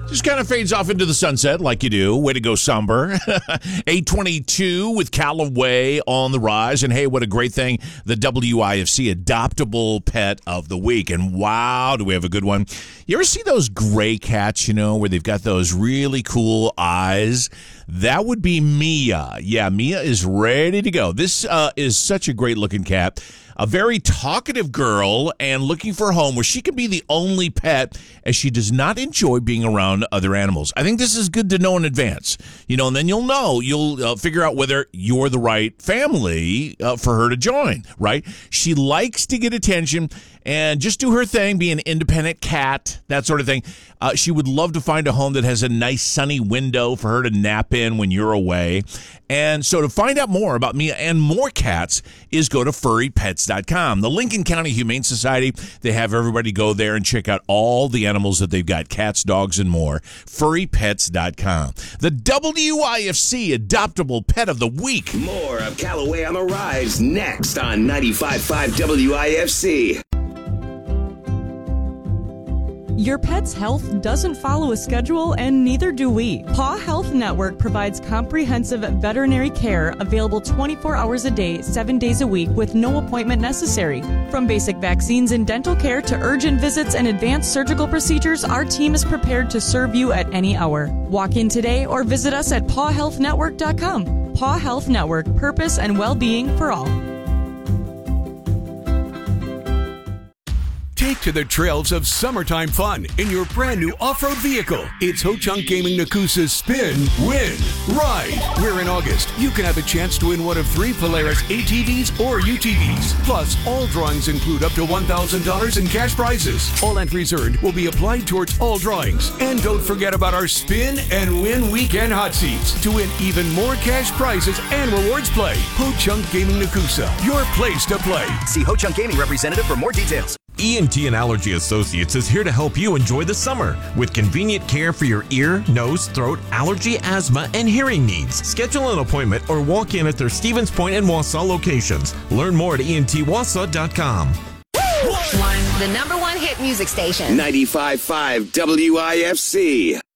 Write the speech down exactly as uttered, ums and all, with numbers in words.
Just kind of fades off into the sunset like you do. Way to go, somber. eight twenty-two with Callaway on the rise. And hey, what a great thing. The W I F C Adoptable Pet of the Week. And wow, do we have a good one. You ever see those gray cats, you know, where they've got those really cool eyes? That would be Mia. Yeah, Mia is ready to go. This uh, is such a great looking cat. A very talkative girl and looking for a home where she can be the only pet, as she does not enjoy being around other animals. I think this is good to know in advance, you know, and then you'll know, you'll uh, figure out whether you're the right family uh, for her to join, right? She likes to get attention and just do her thing, be an independent cat, that sort of thing. Uh, she would love to find a home that has a nice sunny window for her to nap in when you're away. And so to find out more about Mia and more cats is go to furry pets dot com. The Lincoln County Humane Society, they have everybody go there and check out all the animals that they've got, cats, dogs, and more. furry pets dot com. The W I F C Adoptable Pet of the Week. More of Callaway on the Rise next on ninety-five point five W I F C. Your pet's health doesn't follow a schedule, and neither do we. Paw Health Network provides comprehensive veterinary care available twenty-four hours a day, seven days a week with no appointment necessary. From basic vaccines and dental care to urgent visits and advanced surgical procedures, our team is prepared to serve you at any hour. Walk in today or visit us at paw health network dot com. Paw Health Network, purpose and well-being for all. Take to the trails of summertime fun in your brand new off-road vehicle. It's Ho-Chunk Gaming Nakusa's Spin, Win, Ride. Where in August, you can have a chance to win one of three Polaris A T Vs or U T Vs. Plus, all drawings include up to one thousand dollars in cash prizes. All entries earned will be applied towards all drawings. And don't forget about our Spin and Win Weekend Hot Seats to win even more cash prizes and rewards play. Ho-Chunk Gaming Nakusa, your place to play. See Ho-Chunk Gaming representative for more details. E N T and Allergy Associates is here to help you enjoy the summer with convenient care for your ear, nose, throat, allergy, asthma, and hearing needs. Schedule an appointment or walk in at their Stevens Point and Wausau locations. Learn more at E N T wausau dot com. One, the number one hit music station. ninety-five point five W I F C.